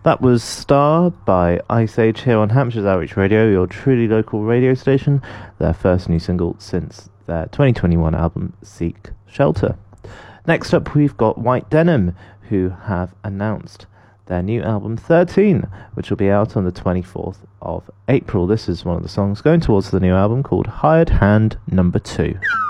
That was Star by Ice Age here on Hampshire's Outreach Radio, your truly local radio station, their first new single since their 2021 album, Seek Shelter. Next up, we've got White Denim, who have announced their new album 13, which will be out on the 24th of April. This is one of the songs going towards the new album called Hired Hand Number 2.